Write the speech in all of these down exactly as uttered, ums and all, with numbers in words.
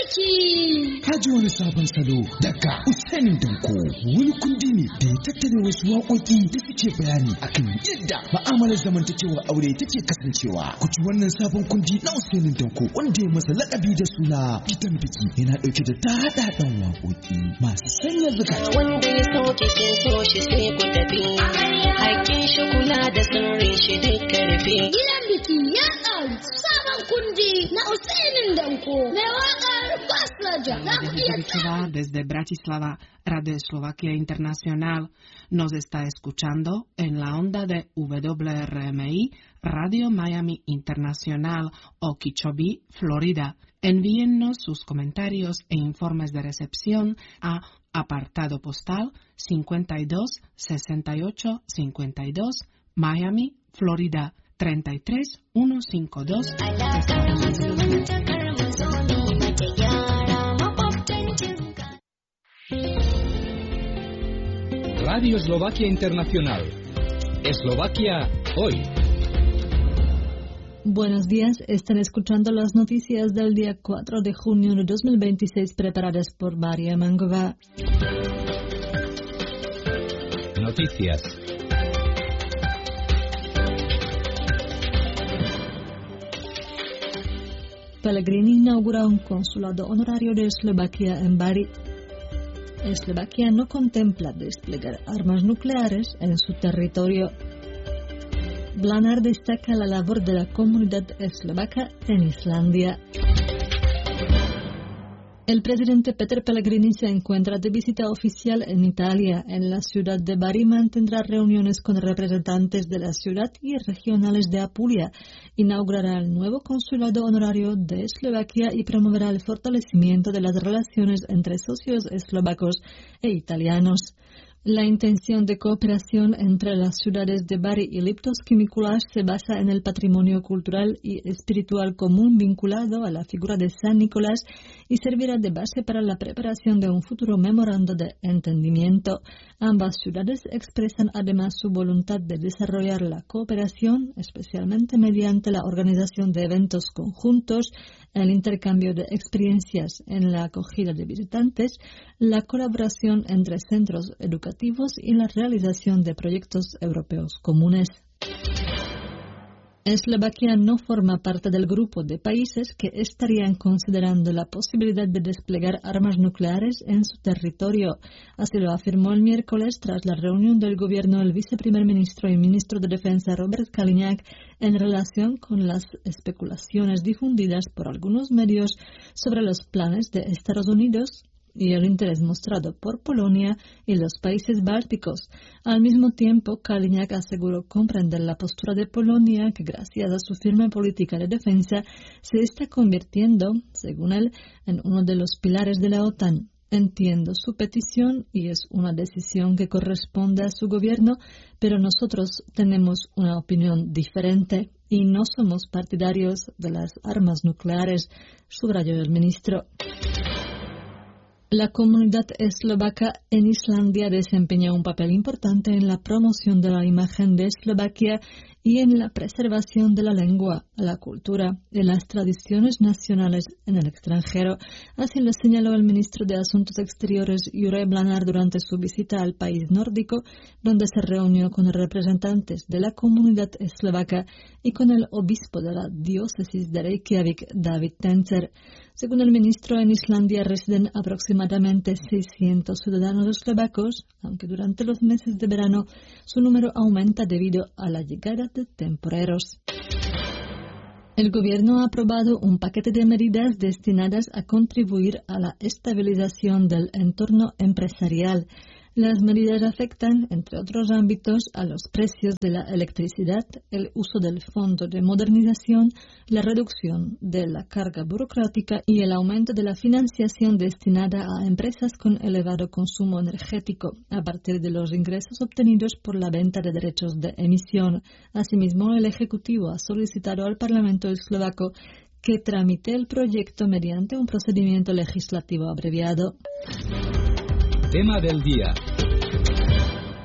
biki! Ka ji wani sabon salo daga Usainin Danko, wani kundi ne da ya tattare wasu waƙoƙi da suke bayani akan yadda ma'amalar zamantakewar aure take kasancewa. Ku ji wannan sabon kundi na Usainin Danko wanda ya masa laƙabi da suna gidan biki, yana ɗauke da daɗaɗɗen waƙoƙi masu sanya zukata. Wanda ya so kin so shi sai ku tafi, hakkin shi kula da sirrin shi duk karfi. Gidan biki ya ƙaru sabon kundi na Usainin Danko mai waƙar Baslaja. Za ku iya Escuchaba desde Bratislava, Radio Slovakia Internacional. Nos está escuchando en la onda de W R M I, Radio Miami Internacional, Okeechobee, Florida. Envíennos sus comentarios e informes de recepción a apartado postal cincuenta y dos sesenta y ocho cincuenta y dos, Miami, Florida treinta y tres ciento cincuenta y dos. Radio Eslovaquia Internacional. Eslovaquia hoy. Buenos días, están escuchando las noticias del día cuatro de junio de dos mil veintiséis preparadas por María Mangova. Noticias. Pellegrini inaugura un consulado honorario de Eslovaquia en Bari. Eslovaquia no contempla desplegar armas nucleares en su territorio. Blanar destaca la labor de la comunidad eslovaca en Islandia. El presidente Peter Pellegrini se encuentra de visita oficial en Italia. En la ciudad de Bari mantendrá reuniones con representantes de la ciudad y regionales de Apulia. Inaugurará el nuevo consulado honorario de Eslovaquia y promoverá el fortalecimiento de las relaciones entre socios eslovacos e italianos. La intención de cooperación entre las ciudades de Bari y Liptovský Mikuláš se basa en el patrimonio cultural y espiritual común vinculado a la figura de San Nicolás y servirá de base para la preparación de un futuro memorando de entendimiento. Ambas ciudades expresan además su voluntad de desarrollar la cooperación, especialmente mediante la organización de eventos conjuntos, el intercambio de experiencias en la acogida de visitantes, la colaboración entre centros educativos y la realización de proyectos europeos comunes. Eslovaquia no forma parte del grupo de países que estarían considerando la posibilidad de desplegar armas nucleares en su territorio. Así lo afirmó el miércoles tras la reunión del gobierno el viceprimer ministro y ministro de Defensa Robert Kaliňák en relación con las especulaciones difundidas por algunos medios sobre los planes de Estados Unidos y el interés mostrado por Polonia y los países bálticos. Al mismo tiempo, Kaliňák aseguró comprender la postura de Polonia, que gracias a su firme política de defensa se está convirtiendo, según él, en uno de los pilares de la OTAN. Entiendo su petición y es una decisión que corresponde a su gobierno, pero nosotros tenemos una opinión diferente y no somos partidarios de las armas nucleares, subrayó el ministro. La comunidad eslovaca en Islandia desempeña un papel importante en la promoción de la imagen de Eslovaquia y en la preservación de la lengua, la cultura y las tradiciones nacionales en el extranjero. Así lo señaló el ministro de Asuntos Exteriores Juraj Blanar durante su visita al país nórdico, donde se reunió con representantes de la comunidad eslovaca y con el obispo de la diócesis de Reykjavik, David Tencer. Según el ministro, en Islandia residen aproximadamente seiscientos ciudadanos eslovacos, aunque durante los meses de verano su número aumenta debido a la llegada de temporeros. El gobierno ha aprobado un paquete de medidas destinadas a contribuir a la estabilización del entorno empresarial. Las medidas afectan, entre otros ámbitos, a los precios de la electricidad, el uso del Fondo de Modernización, la reducción de la carga burocrática y el aumento de la financiación destinada a empresas con elevado consumo energético, a partir de los ingresos obtenidos por la venta de derechos de emisión. Asimismo, el Ejecutivo ha solicitado al Parlamento eslovaco que tramite el proyecto mediante un procedimiento legislativo abreviado. Tema del día.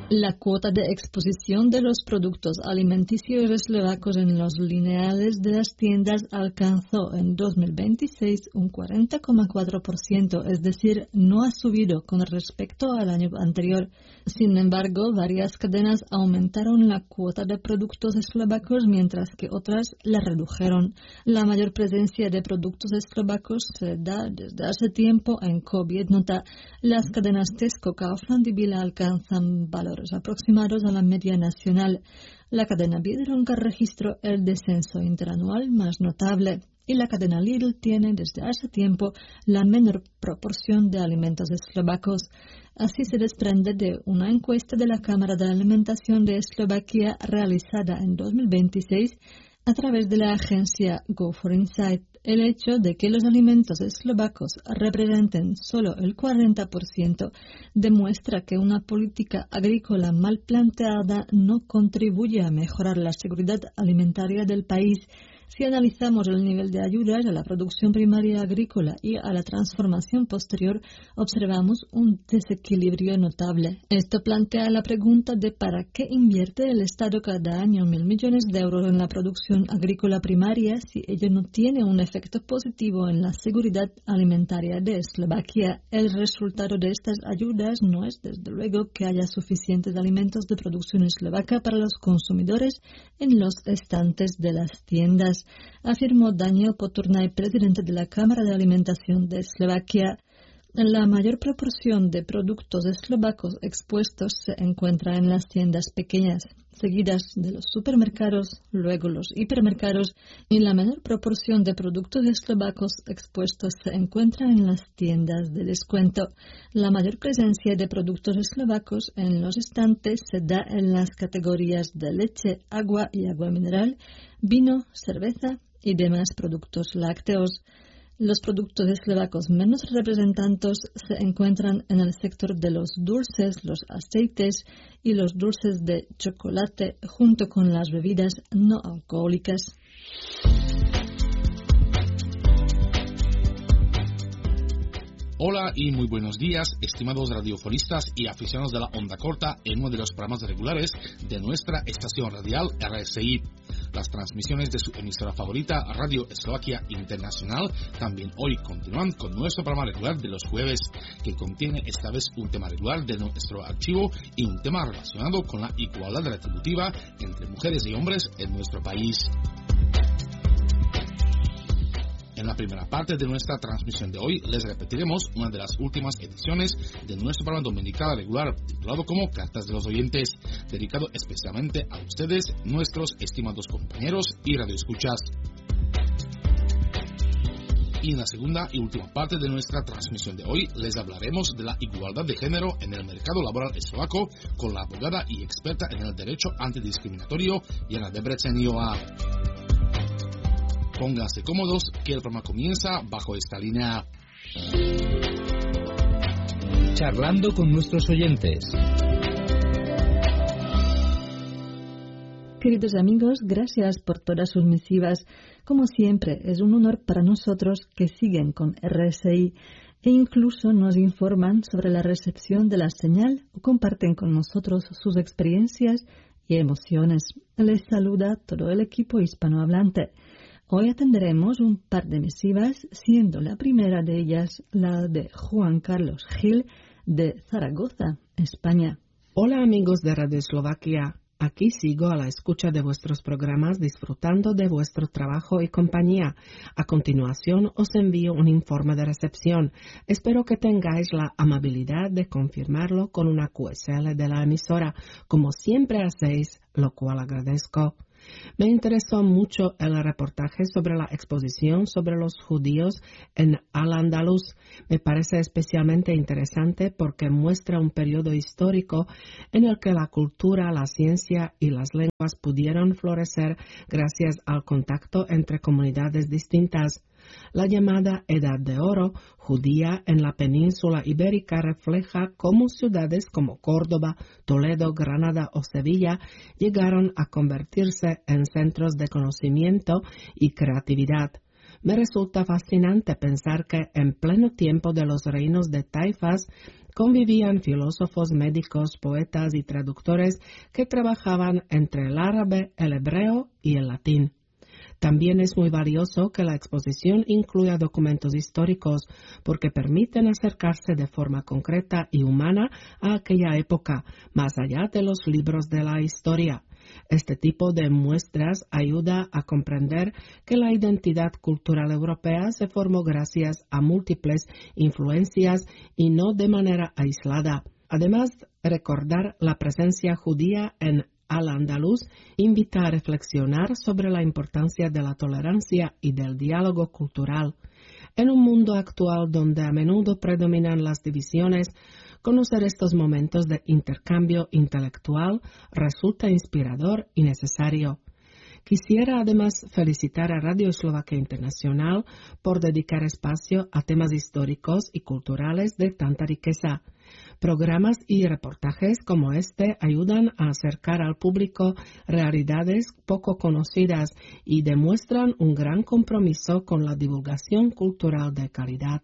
La cuota de exposición de los productos alimenticios eslovacos en los lineales de las tiendas alcanzó en dos mil veintiséis un cuarenta coma cuatro por ciento, es decir, no ha subido con respecto al año anterior. Sin embargo, varias cadenas aumentaron la cuota de productos eslovacos mientras que otras la redujeron. La mayor presencia de productos eslovacos se da desde hace tiempo en Kobiednota. Las cadenas Tesco, Kaufland y Billa alcanzan valores aproximados a la media nacional. La cadena Biedronka registró el descenso interanual más notable y la cadena Lidl tiene desde hace tiempo la menor proporción de alimentos eslovacos. Así se desprende de una encuesta de la Cámara de Alimentación de Eslovaquia realizada en dos mil veintiséis a través de la agencia Go for Insight. El hecho de que los alimentos eslovacos representen solo el cuarenta por ciento demuestra que una política agrícola mal planteada no contribuye a mejorar la seguridad alimentaria del país. Si analizamos el nivel de ayudas a la producción primaria agrícola y a la transformación posterior, observamos un desequilibrio notable. Esto plantea la pregunta de para qué invierte el Estado cada año mil millones de euros en la producción agrícola primaria si ello no tiene un efecto positivo en la seguridad alimentaria de Eslovaquia. El resultado de estas ayudas no es, desde luego, que haya suficientes alimentos de producción eslovaca para los consumidores en los estantes de las tiendas, afirmó Daniel Poturnaj, presidente de la Cámara de Alimentación de Eslovaquia. La mayor proporción de productos eslovacos expuestos se encuentra en las tiendas pequeñas, seguidas de los supermercados, luego los hipermercados, y la menor proporción de productos eslovacos expuestos se encuentra en las tiendas de descuento. La mayor presencia de productos eslovacos en los estantes se da en las categorías de leche, agua y agua mineral, vino, cerveza y demás productos lácteos. Los productos eslovacos menos representados se encuentran en el sector de los dulces, los aceites y los dulces de chocolate, junto con las bebidas no alcohólicas. Hola y muy buenos días, estimados radiofonistas y aficionados de la onda corta en uno de los programas regulares de nuestra estación radial R S I. Las transmisiones de su emisora favorita, Radio Eslovaquia Internacional, también hoy continúan con nuestro programa regular de los jueves, que contiene esta vez un tema regular de nuestro archivo y un tema relacionado con la igualdad retributiva entre mujeres y hombres en nuestro país. En la primera parte de nuestra transmisión de hoy les repetiremos una de las últimas ediciones de nuestro programa dominical regular titulado como Cartas de los Oyentes, dedicado especialmente a ustedes, nuestros estimados compañeros y radioescuchas. Y en la segunda y última parte de nuestra transmisión de hoy les hablaremos de la igualdad de género en el mercado laboral eslovaco con la abogada y experta en el derecho antidiscriminatorio Jana Debreceniová. Pónganse cómodos que el programa comienza bajo esta línea. Charlando con nuestros oyentes. Queridos amigos, gracias por todas sus misivas. Como siempre, es un honor para nosotros que siguen con R S I e incluso nos informan sobre la recepción de la señal o comparten con nosotros sus experiencias y emociones. Les saluda todo el equipo hispanohablante. Hoy atenderemos un par de misivas, siendo la primera de ellas la de Juan Carlos Gil de Zaragoza, España. Hola amigos de Radio Eslovaquia, aquí sigo a la escucha de vuestros programas disfrutando de vuestro trabajo y compañía. A continuación os envío un informe de recepción. Espero que tengáis la amabilidad de confirmarlo con una Q S L de la emisora, como siempre hacéis, lo cual agradezco. Me interesó mucho el reportaje sobre la exposición sobre los judíos en Al-Andalus. Me parece especialmente interesante porque muestra un periodo histórico en el que la cultura, la ciencia y las lenguas pudieron florecer gracias al contacto entre comunidades distintas. La llamada Edad de Oro judía en la península ibérica refleja cómo ciudades como Córdoba, Toledo, Granada o Sevilla llegaron a convertirse en centros de conocimiento y creatividad. Me resulta fascinante pensar que en pleno tiempo de los reinos de taifas convivían filósofos, médicos, poetas y traductores que trabajaban entre el árabe, el hebreo y el latín. También es muy valioso que la exposición incluya documentos históricos porque permiten acercarse de forma concreta y humana a aquella época, más allá de los libros de la historia. Este tipo de muestras ayuda a comprender que la identidad cultural europea se formó gracias a múltiples influencias y no de manera aislada. Además, recordar la presencia judía en Al-Andalus invita a reflexionar sobre la importancia de la tolerancia y del diálogo cultural. En un mundo actual donde a menudo predominan las divisiones, conocer estos momentos de intercambio intelectual resulta inspirador y necesario. Quisiera además felicitar a Radio Eslovaquia Internacional por dedicar espacio a temas históricos y culturales de tanta riqueza. Programas y reportajes como este ayudan a acercar al público realidades poco conocidas y demuestran un gran compromiso con la divulgación cultural de calidad.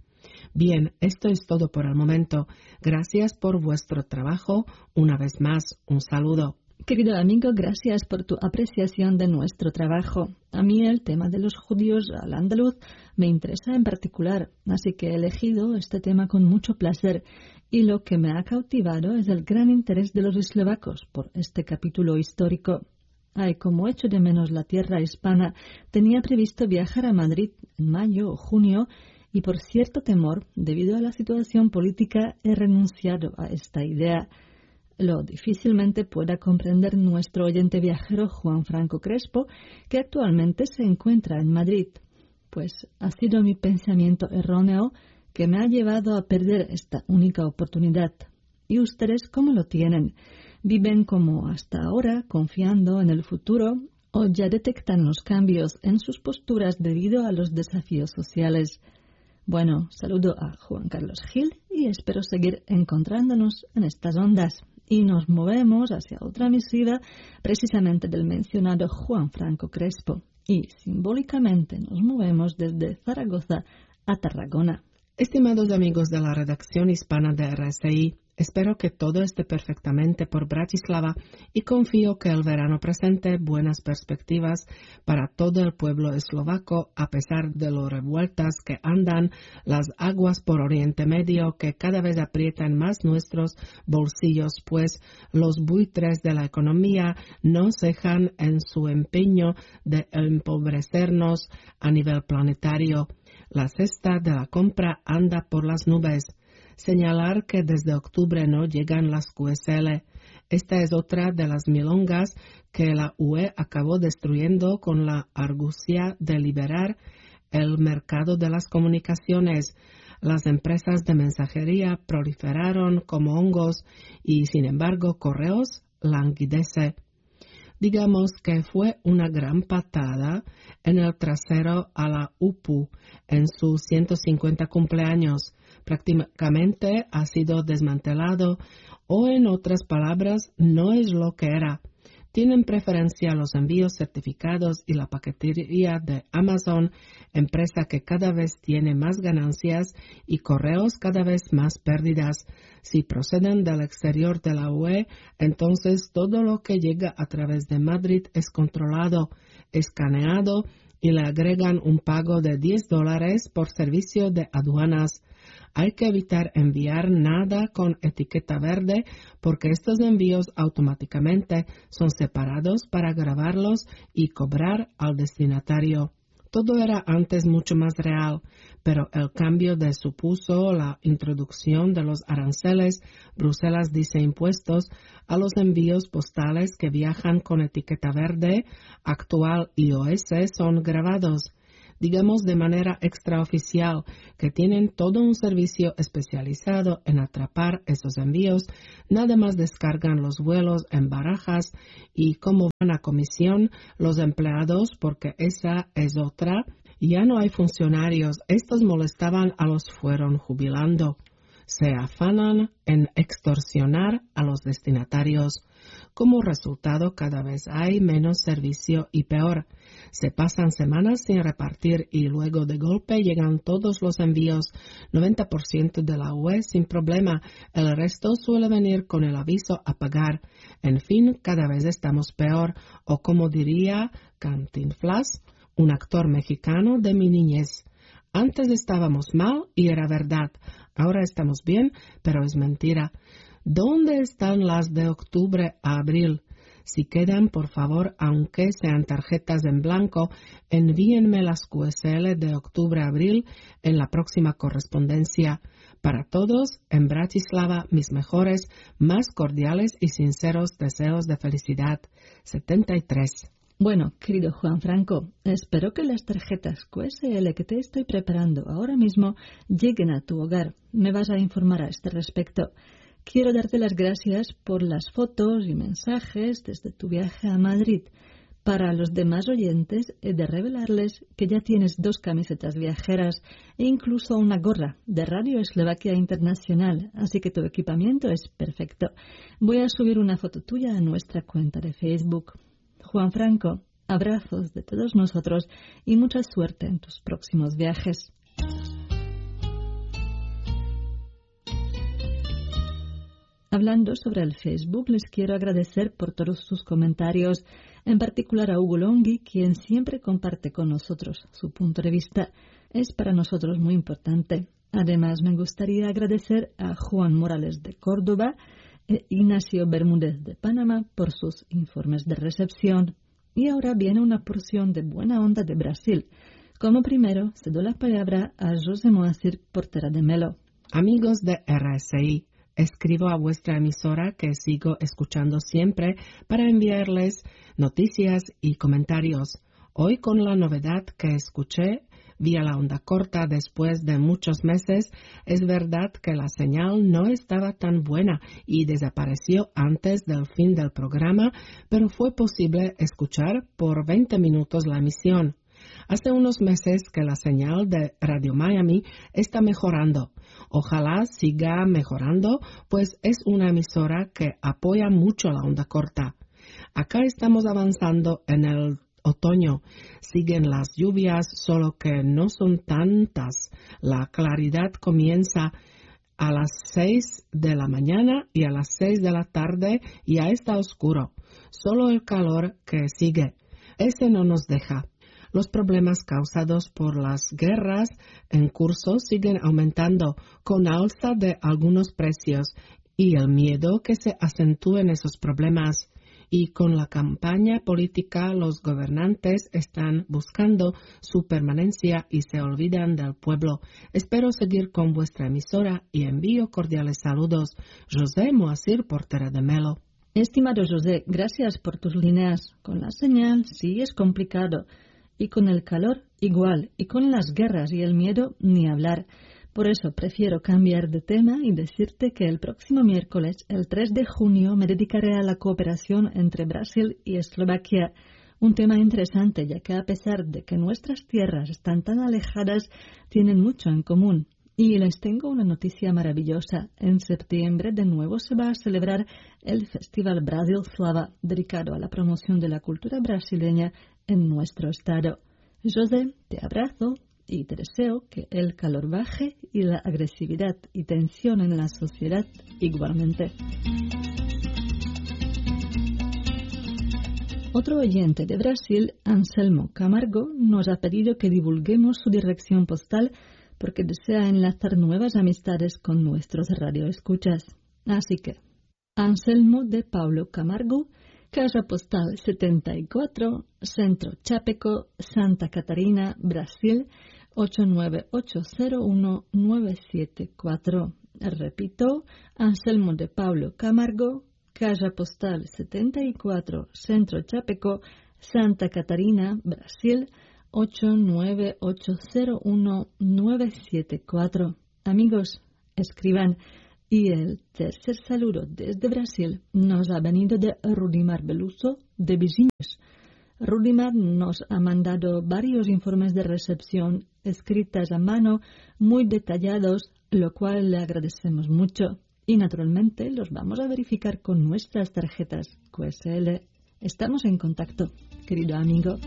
Bien, esto es todo por el momento. Gracias por vuestro trabajo. Una vez más, un saludo. Querido amigo, gracias por tu apreciación de nuestro trabajo. A mí el tema de los judíos al andaluz me interesa en particular, así que he elegido este tema con mucho placer. Y lo que me ha cautivado es el gran interés de los eslovacos por este capítulo histórico. Ay, como echo de menos la tierra hispana, tenía previsto viajar a Madrid en mayo o junio y por cierto temor, debido a la situación política, he renunciado a esta idea. Lo difícilmente pueda comprender nuestro oyente viajero Juan Franco Crespo, que actualmente se encuentra en Madrid, pues ha sido mi pensamiento erróneo que me ha llevado a perder esta única oportunidad. ¿Y ustedes cómo lo tienen? ¿Viven como hasta ahora, confiando en el futuro, o ya detectan los cambios en sus posturas debido a los desafíos sociales? Bueno, saludo a Juan Carlos Gil y espero seguir encontrándonos en estas ondas. Y nos movemos hacia otra misiva precisamente del mencionado Juan Franco Crespo. Y simbólicamente nos movemos desde Zaragoza a Tarragona. Estimados amigos de la redacción hispana de R S I, espero que todo esté perfectamente por Bratislava y confío que el verano presente buenas perspectivas para todo el pueblo eslovaco a pesar de lo revueltas que andan las aguas por Oriente Medio que cada vez aprietan más nuestros bolsillos, pues los buitres de la economía no cejan en su empeño de empobrecernos a nivel planetario. La cesta de la compra anda por las nubes. Señalar que desde octubre no llegan las Q S L. Esta es otra de las milongas que la U E acabó destruyendo con la argucia de liberar el mercado de las comunicaciones. Las empresas de mensajería proliferaron como hongos y, sin embargo, Correos languidece. Digamos que fue una gran patada en el trasero a la U P U en sus ciento cincuenta cumpleaños. Prácticamente ha sido desmantelado o, en otras palabras, no es lo que era. Tienen preferencia los envíos certificados y la paquetería de Amazon, empresa que cada vez tiene más ganancias y correos cada vez más pérdidas. Si proceden del exterior de la U E, entonces todo lo que llega a través de Madrid es controlado, escaneado y le agregan un pago de diez dólares por servicio de aduanas. Hay que evitar enviar nada con etiqueta verde porque estos envíos automáticamente son separados para grabarlos y cobrar al destinatario. Todo era antes mucho más real, pero el cambio de supuso la introducción de los aranceles. Bruselas dice impuestos a los envíos postales que viajan con etiqueta verde, actual I O S, son grabados. Digamos de manera extraoficial, que tienen todo un servicio especializado en atrapar esos envíos, nada más descargan los vuelos en barajas y como van a comisión los empleados, porque esa es otra, ya no hay funcionarios, estos molestaban a los fueron jubilando. se afanan en extorsionar a los destinatarios. Como resultado, cada vez hay menos servicio y peor. Se pasan semanas sin repartir y luego de golpe llegan todos los envíos, noventa por ciento de la U E sin problema. El resto suele venir con el aviso a pagar. En fin, cada vez estamos peor. O como diría Cantinflas, un actor mexicano de mi niñez: antes estábamos mal y era verdad. Ahora estamos bien, pero es mentira. ¿Dónde están las de octubre a abril? Si quedan, por favor, aunque sean tarjetas en blanco, envíenme las Q S L de octubre a abril en la próxima correspondencia. Para todos, en Bratislava, mis mejores, más cordiales y sinceros deseos de felicidad. setenta y tres. Bueno, querido Juan Franco, espero que las tarjetas Q S L que te estoy preparando ahora mismo lleguen a tu hogar. Me vas a informar a este respecto. Quiero darte las gracias por las fotos y mensajes desde tu viaje a Madrid. Para los demás oyentes, he de revelarles que ya tienes dos camisetas viajeras e incluso una gorra de Radio Eslovaquia Internacional, así que tu equipamiento es perfecto. Voy a subir una foto tuya a nuestra cuenta de Facebook. Juan Franco, abrazos de todos nosotros y mucha suerte en tus próximos viajes. Hablando sobre el Facebook, les quiero agradecer por todos sus comentarios, en particular a Hugo Longhi, quien siempre comparte con nosotros su punto de vista. Es para nosotros muy importante. Además, me gustaría agradecer a Juan Morales de Córdoba e Ignacio Bermúdez de Panamá por sus informes de recepción. Y ahora viene una porción de buena onda de Brasil. Como primero, cedo la palabra a José Moacir Portera de Melo. Amigos de R S I, escribo a vuestra emisora que sigo escuchando siempre para enviarles noticias y comentarios. Hoy, con la novedad que escuché vía la onda corta después de muchos meses, es verdad que la señal no estaba tan buena y desapareció antes del fin del programa, pero fue posible escuchar por veinte minutos la emisión. Hace unos meses que la señal de Radio Miami está mejorando. Ojalá siga mejorando, pues es una emisora que apoya mucho la onda corta. Acá estamos avanzando en el otoño. Siguen las lluvias, solo que no son tantas. La claridad comienza a las seis de la mañana y a las seis de la tarde ya está oscuro. Solo el calor que sigue. Ese no nos deja. Los problemas causados por las guerras en curso siguen aumentando con alza de algunos precios y el miedo que se acentúen esos problemas. Y con la campaña política los gobernantes están buscando su permanencia y se olvidan del pueblo. Espero seguir con vuestra emisora y envío cordiales saludos. José Moacir Portera de Melo. Estimado José, gracias por tus líneas. Con la señal sí es complicado. Y con el calor igual. Y con las guerras y el miedo ni hablar. Por eso prefiero cambiar de tema y decirte que el próximo miércoles, el tres de junio, me dedicaré a la cooperación entre Brasil y Eslovaquia. Un tema interesante, ya que a pesar de que nuestras tierras están tan alejadas, tienen mucho en común. Y les tengo una noticia maravillosa. En septiembre de nuevo se va a celebrar el Festival Brasilslava, dedicado a la promoción de la cultura brasileña en nuestro estado. José, te abrazo y te deseo que el calor baje y la agresividad y tensión en la sociedad igualmente. Otro oyente de Brasil, Anselmo Camargo, nos ha pedido que divulguemos su dirección postal porque desea enlazar nuevas amistades con nuestros radioescuchas. Así que, Anselmo de Paulo Camargo, Casa Postal setenta y cuatro, Centro Chápeco, Santa Catarina, Brasil, ocho nueve ocho cero uno nueve siete cuatro. Repito, Anselmo de Paulo Camargo, Casa Postal setenta y cuatro, Centro Chápeco, Santa Catarina, Brasil, ocho nueve ocho cero uno nueve siete cuatro. Amigos, escriban. Y el tercer saludo desde Brasil nos ha venido de Rudimar Beluso de Vizinhos. Rudimar nos ha mandado varios informes de recepción escritas a mano, muy detallados, lo cual le agradecemos mucho. Y naturalmente los vamos a verificar con nuestras tarjetas Q S L. Estamos en contacto, querido amigo.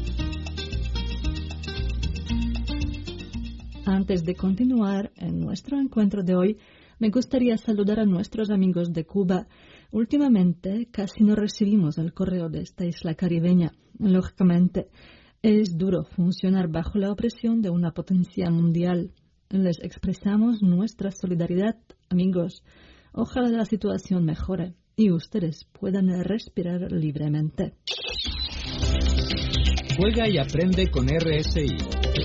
Antes de continuar en nuestro encuentro de hoy, me gustaría saludar a nuestros amigos de Cuba. Últimamente casi no recibimos el correo de esta isla caribeña. Lógicamente, es duro funcionar bajo la opresión de una potencia mundial. Les expresamos nuestra solidaridad, amigos. Ojalá la situación mejore y ustedes puedan respirar libremente. Juega y aprende con R S I.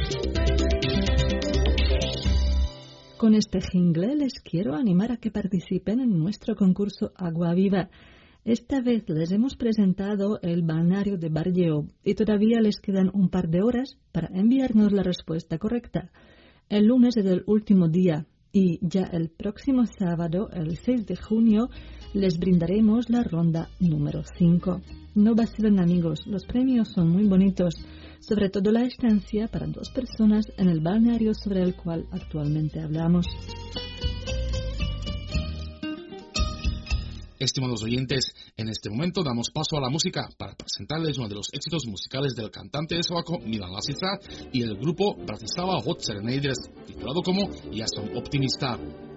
Con este jingle les quiero animar a que participen en nuestro concurso Agua Viva. Esta vez les hemos presentado el balneario de Barlleu y todavía les quedan un par de horas para enviarnos la respuesta correcta. El lunes es el último día y ya el próximo sábado, el seis de junio, les brindaremos la ronda número cinco. No vacilen, amigos, los premios son muy bonitos, sobre todo la estancia para dos personas en el balneario sobre el cual actualmente hablamos. Estimados oyentes, en este momento damos paso a la música para presentarles uno de los éxitos musicales del cantante eslovaco Milan Lasica y el grupo Bratislava Hot Serenaders, titulado como Ja som optimista.